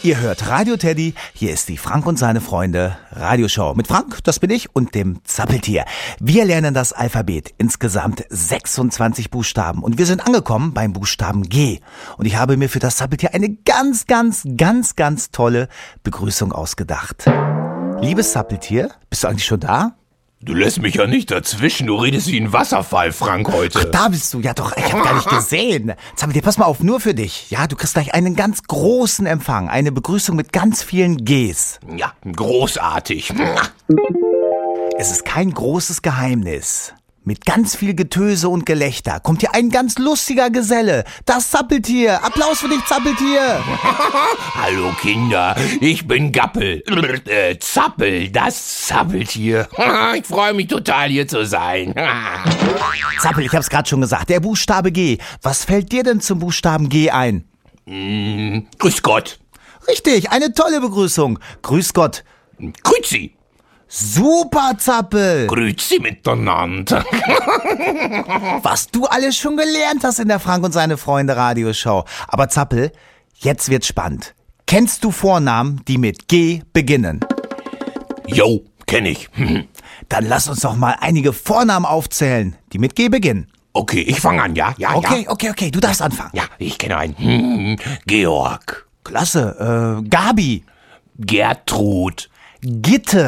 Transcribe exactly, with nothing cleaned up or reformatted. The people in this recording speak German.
Ihr hört Radio Teddy, hier ist die Frank und seine Freunde Radioshow. Mit Frank, das bin ich, und dem Zappeltier. Wir lernen das Alphabet, insgesamt sechsundzwanzig Buchstaben. Und wir sind angekommen beim Buchstaben G. Und ich habe mir für das Zappeltier eine ganz, ganz, ganz, ganz tolle Begrüßung ausgedacht. Liebes Zappeltier, bist du eigentlich schon da? Du lässt mich ja nicht dazwischen, du redest wie ein Wasserfall, Frank, heute. Ach, da bist du. Ja doch, ich habe gar nicht gesehen. Zappeltier, pass mal auf, nur für dich. Ja, du kriegst gleich einen ganz großen Empfang. Eine Begrüßung mit ganz vielen Gs. Ja, großartig. Es ist kein großes Geheimnis. Mit ganz viel Getöse und Gelächter kommt hier ein ganz lustiger Geselle. Das Zappeltier. Applaus für dich, Zappeltier. Hallo Kinder, ich bin Gappel. Äh, Zappel, das Zappeltier. Ich freue mich total, hier zu sein. Zappel, ich hab's gerade schon gesagt. Der Buchstabe G. Was fällt dir denn zum Buchstaben G ein? Mm, grüß Gott. Richtig, eine tolle Begrüßung. Grüß Gott. Grüezi. Super, Zappel. Grüezi miteinander. Was du alles schon gelernt hast in der Frank und seine Freunde Radioshow. Aber Zappel, jetzt wird's spannend. Kennst du Vornamen, die mit G beginnen? Jo, kenn ich. Dann lass uns doch mal einige Vornamen aufzählen, die mit G beginnen. Okay, ich fange an, ja? Ja, Okay, ja. okay, okay, du darfst anfangen. Ja, ich kenne einen. Hm, Georg. Klasse, äh, Gabi, Gertrud. Gitte.